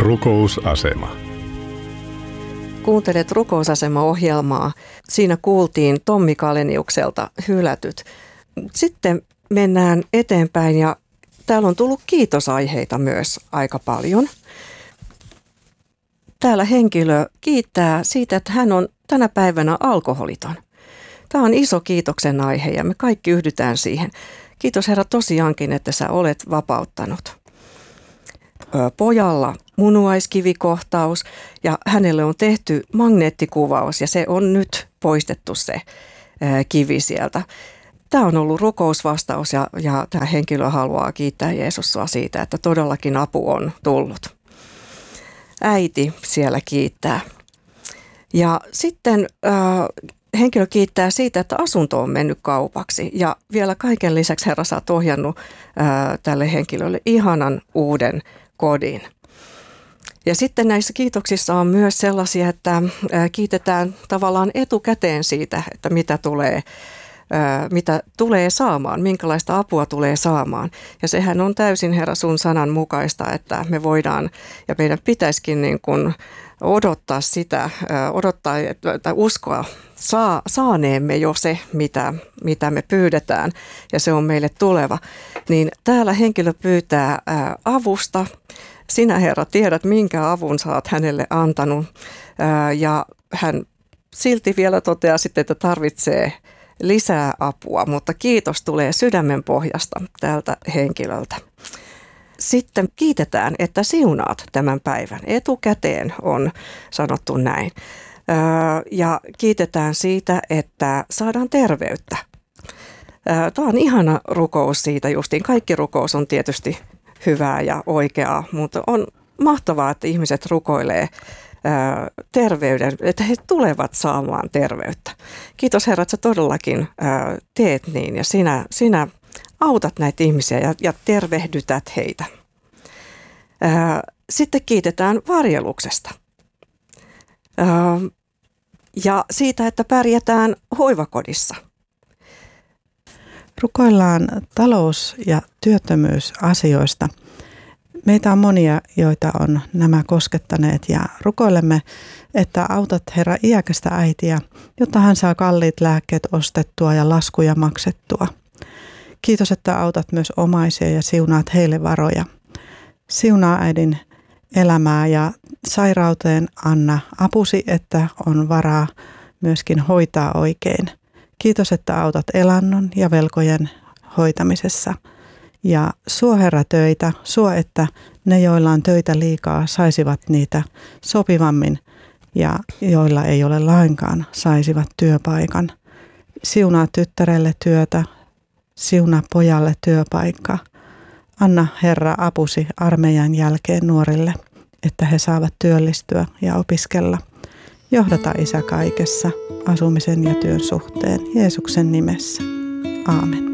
Rukousasema. Kuuntelet Rukousasema-ohjelmaa. Siinä kuultiin Tommi Kaleniukselta Hylätyt. Sitten mennään eteenpäin ja täällä on tullut kiitosaiheita myös aika paljon. Täällä henkilö kiittää siitä, että hän on tänä päivänä alkoholiton. Tämä on iso kiitoksen aihe ja me kaikki yhdytään siihen. Kiitos Herra tosiaankin, että sä olet vapauttanut pojalla munuaiskivikohtaus ja hänelle on tehty magneettikuvaus ja se on nyt poistettu se kivi sieltä. Tämä on ollut rukousvastaus ja tämä henkilö haluaa kiittää Jeesusta siitä, että todellakin apu on tullut. Äiti siellä kiittää. Ja sitten henkilö kiittää siitä, että asunto on mennyt kaupaksi ja vielä kaiken lisäksi Herra sä oot ohjannut tälle henkilölle ihanan uuden kodin. Ja sitten näissä kiitoksissa on myös sellaisia, että kiitetään tavallaan etukäteen siitä, että mitä tulee saamaan, minkälaista apua tulee saamaan. Ja sehän on täysin Herra sun sanan mukaista, että me voidaan ja meidän pitäisikin niin kuin odottaa sitä, että uskoa saaneemme jo se, mitä me pyydetään ja se on meille tuleva. Niin täällä henkilö pyytää avusta. Sinä Herra tiedät, minkä avun sä oot hänelle antanut ja hän silti vielä toteaa sitten, että tarvitsee lisää apua, mutta kiitos tulee sydämen pohjasta tältä henkilöltä. Sitten kiitetään, että siunaat tämän päivän. Etukäteen on sanottu näin. Ja kiitetään siitä, että saadaan terveyttä. Tämä on ihana rukous siitä justiin. Kaikki rukous on tietysti hyvää ja oikeaa, mutta on mahtavaa, että ihmiset rukoilee terveyden, että he tulevat saamaan terveyttä. Kiitos Herra, että sä todellakin teet niin ja sinä autat näitä ihmisiä ja tervehdytät heitä. Sitten kiitetään varjeluksesta ja siitä, että pärjätään hoivakodissa. Rukoillaan talous- ja työttömyysasioista. Meitä on monia, joita on nämä koskettaneet ja rukoilemme, että autat Herra iäkästä äitiä, jotta hän saa kalliit lääkkeet ostettua ja laskuja maksettua. Kiitos, että autat myös omaisia ja siunaat heille varoja. Siunaa äidin elämää ja sairauteen anna apusi, että on varaa myöskin hoitaa oikein. Kiitos, että autat elannon ja velkojen hoitamisessa. Ja suo Herra töitä, suo, että ne, joilla on töitä liikaa, saisivat niitä sopivammin ja joilla ei ole lainkaan, saisivat työpaikan. Siunaa tyttärelle työtä, siunaa pojalle työpaikka. Anna Herra apusi armeijan jälkeen nuorille, että he saavat työllistyä ja opiskella. Johdata Isä kaikessa, asumisen ja työn suhteen, Jeesuksen nimessä. Aamen.